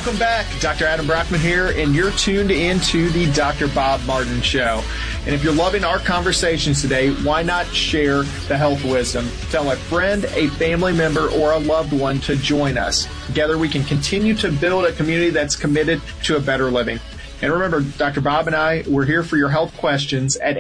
Welcome back. Dr. Adam Brockman here, and you're tuned into the Dr. Bob Martin Show. And if you're loving our conversations today, why not share the health wisdom? Tell a friend, a family member, or a loved one to join us. Together we can continue to build a community that's committed to a better living. And remember, Dr. Bob and I, we're here for your health questions at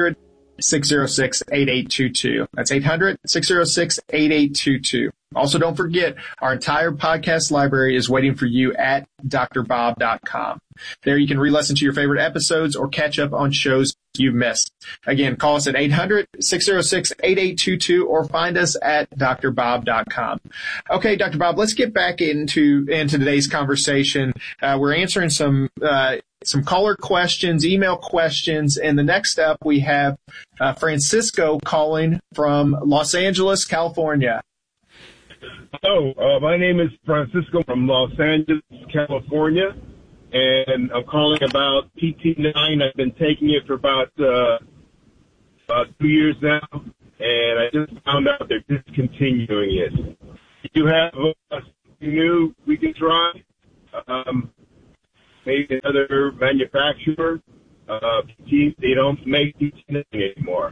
800-606-8822. That's 800-606-8822. Also, don't forget, our entire podcast library is waiting for you at drbob.com. There you can re-listen to your favorite episodes or catch up on shows you've missed. Again, call us at 800-606-8822 or find us at drbob.com. Okay, Dr. Bob, let's get back into today's conversation. We're answering some caller questions, email questions, and the next up we have Francisco calling from Los Angeles, California. Hello, my name is Francisco from Los Angeles, California, and I'm calling about PT9. I've been taking it for about 2 years now, and I just found out they're discontinuing it. Do you have something new we can try? Maybe another manufacturer? They don't make PT9 anymore.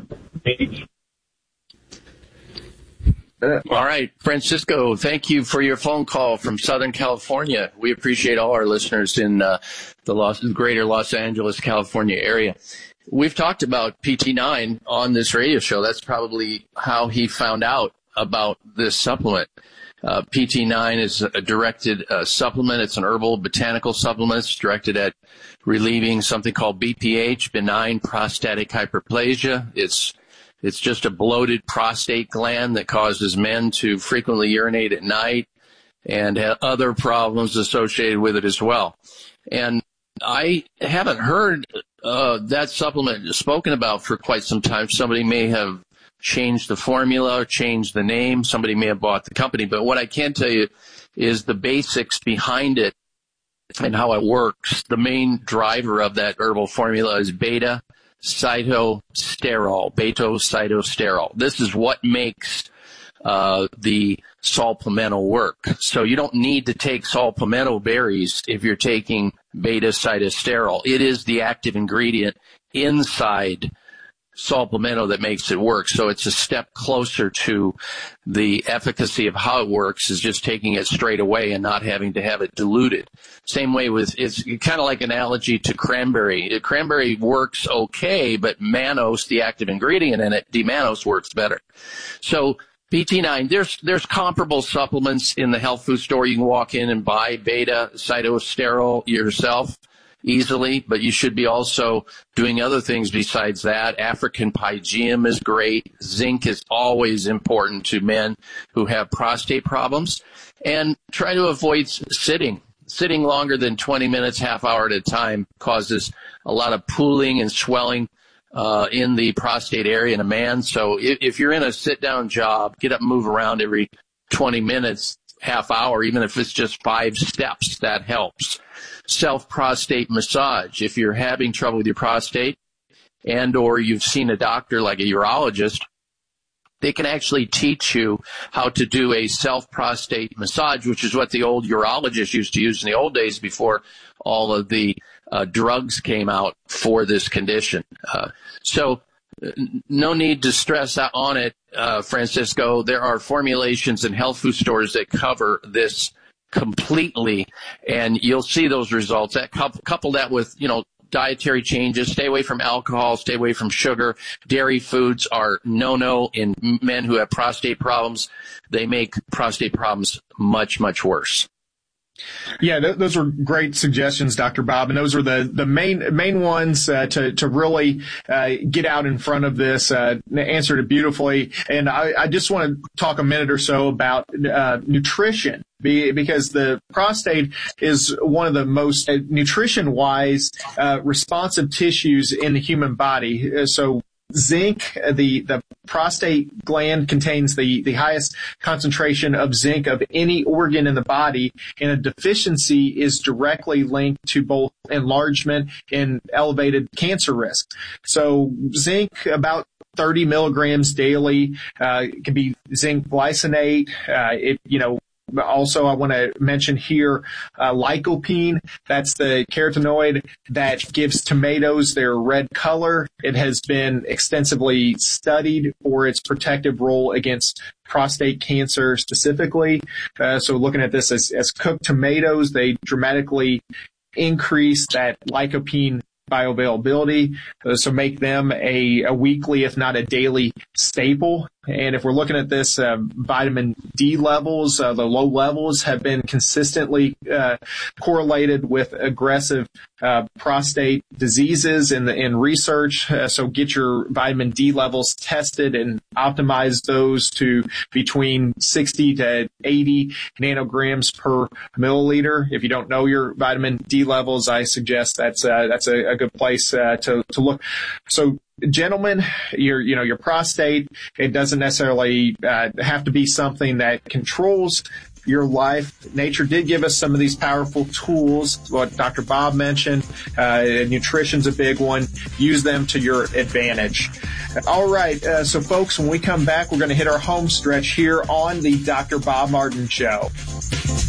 All right, Francisco, thank you for your phone call from Southern California. We appreciate all our listeners in the greater Los Angeles, California area. We've talked about PT9 on this radio show. That's probably how he found out about this supplement. PT9 is a directed supplement. It's an herbal botanical supplement. It's directed at relieving something called BPH, benign prostatic hyperplasia. It's just a bloated prostate gland that causes men to frequently urinate at night and have other problems associated with it as well. And I haven't heard that supplement spoken about for quite some time. Somebody may have changed the formula or changed the name. Somebody may have bought the company. But what I can tell you is the basics behind it and how it works. The main driver of that herbal formula is beta-cytosterol. This is what makes the saw palmetto work. So you don't need to take saw palmetto berries if you're taking beta-cytosterol. It is the active ingredient inside saw palmetto that makes it work. So it's a step closer to the efficacy of how it works, is just taking it straight away and not having to have it diluted. Same way with, it's kind of like an analogy to cranberry. Cranberry works okay, but mannose, the active ingredient in it, D-mannose, works better. So PT9, there's comparable supplements in the health food store. You can walk in and buy beta-cytosterol yourself easily, but you should be also doing other things besides that. African pygeum is great. Zinc is always important to men who have prostate problems. And try to avoid sitting. Sitting longer than 20 minutes, half hour at a time causes a lot of pooling and swelling in the prostate area in a man. So if you're in a sit-down job, get up and move around every 20 minutes, half hour, even if it's just 5 steps, that helps. Self-prostate massage. If you're having trouble with your prostate and or you've seen a doctor like a urologist, they can actually teach you how to do a self-prostate massage, which is what the old urologists used to use in the old days before all of the drugs came out for this condition. So no need to stress out on it, Francisco. There are formulations in health food stores that cover this completely, and you'll see those results. That couple that with, dietary changes, stay away from alcohol, stay away from sugar. Dairy foods are no-no in men who have prostate problems. They make prostate problems much, much worse. Yeah, those were great suggestions, Dr. Bob, and those were the main ones to really get out in front of this. Answered it beautifully, and I just want to talk a minute or so about nutrition, because the prostate is one of the most nutrition-wise responsive tissues in the human body. So zinc, the prostate gland contains the highest concentration of zinc of any organ in the body, and a deficiency is directly linked to both enlargement and elevated cancer risk. So zinc, about 30 milligrams daily, can be zinc glycinate. Also, I want to mention here lycopene. That's the carotenoid that gives tomatoes their red color. It has been extensively studied for its protective role against prostate cancer specifically. So looking at this as cooked tomatoes, they dramatically increase that lycopene bioavailability, so make them a weekly, if not a daily staple. And if we're looking at this, vitamin D levels, the low levels have been consistently correlated with aggressive prostate diseases in research. So get your vitamin D levels tested and optimize those to between 60 to 80 nanograms per milliliter. If you don't know your vitamin D levels, I suggest that's a good place to look. So, gentlemen, your prostate, it doesn't necessarily have to be something that controls your life. Nature did give us some of these powerful tools, what Dr. Bob mentioned. Nutrition's a big one. Use them to your advantage. All right, so folks, when we come back, we're going to hit our home stretch here on the Dr. Bob Martin Show.